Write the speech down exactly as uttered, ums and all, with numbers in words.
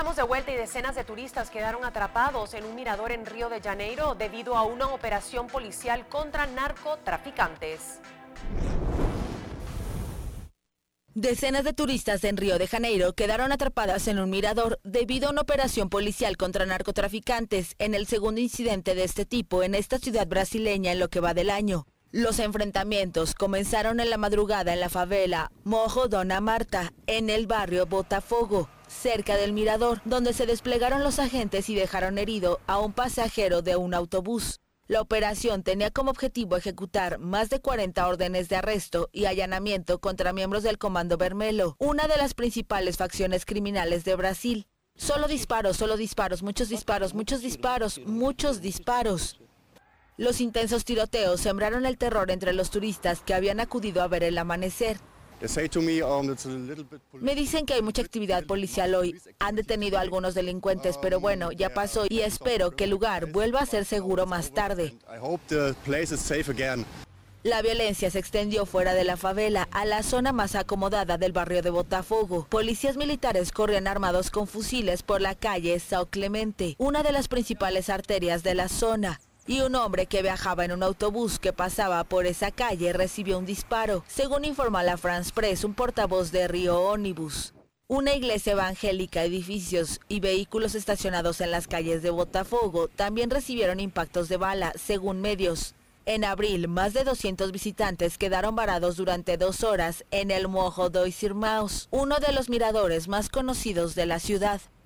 Estamos de vuelta y decenas de turistas quedaron atrapados en un mirador en Río de Janeiro debido a una operación policial contra narcotraficantes. Decenas de turistas en Río de Janeiro quedaron atrapadas en un mirador debido a una operación policial contra narcotraficantes en el segundo incidente de este tipo en esta ciudad brasileña en lo que va del año. Los enfrentamientos comenzaron en la madrugada en la favela Morro Dona Marta, en el barrio Botafogo, cerca del mirador, donde se desplegaron los agentes y dejaron herido a un pasajero de un autobús. La operación tenía como objetivo ejecutar más de cuarenta órdenes de arresto y allanamiento contra miembros del Comando Vermelho, una de las principales facciones criminales de Brasil. Solo disparos, solo disparos, muchos disparos, muchos disparos, muchos disparos. Los intensos tiroteos sembraron el terror entre los turistas que habían acudido a ver el amanecer. Me dicen que hay mucha actividad policial hoy. Han detenido a algunos delincuentes, pero bueno, ya pasó y espero que el lugar vuelva a ser seguro más tarde. La violencia se extendió fuera de la favela, a la zona más acomodada del barrio de Botafogo. Policías militares corrían armados con fusiles por la calle São Clemente, una de las principales arterias de la zona. Y un hombre que viajaba en un autobús que pasaba por esa calle recibió un disparo, según informa la France Press, un portavoz de Río Ónibus. Una iglesia evangélica, edificios y vehículos estacionados en las calles de Botafogo también recibieron impactos de bala, según medios. En abril, más de doscientos visitantes quedaron varados durante dos horas en el Morro dos Irmãos, uno de los miradores más conocidos de la ciudad.